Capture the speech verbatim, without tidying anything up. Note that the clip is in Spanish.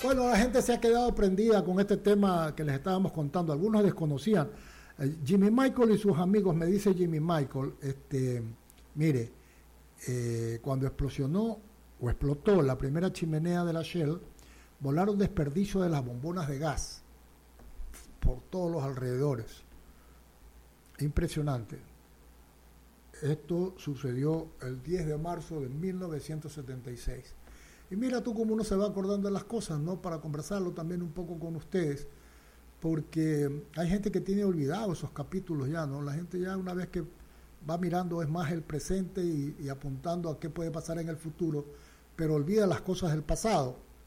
Bueno, la gente se ha quedado prendida con este tema que les estábamos contando. Algunos desconocían. Eh, Jimmy Michael y sus amigos, me dice Jimmy Michael, este, mire, eh, cuando explosionó o explotó la primera chimenea de la Shell, volaron desperdicio de las bombonas de gas por todos los alrededores. Impresionante. Esto sucedió el diez de marzo de mil novecientos setenta y seis. Y mira tú cómo uno se va acordando de las cosas, ¿no? Para conversarlo también un poco con ustedes, porque hay gente que tiene olvidado esos capítulos ya, ¿no? La gente ya una vez que va mirando es más el presente y, y apuntando a qué puede pasar en el futuro, pero olvida las cosas del pasado.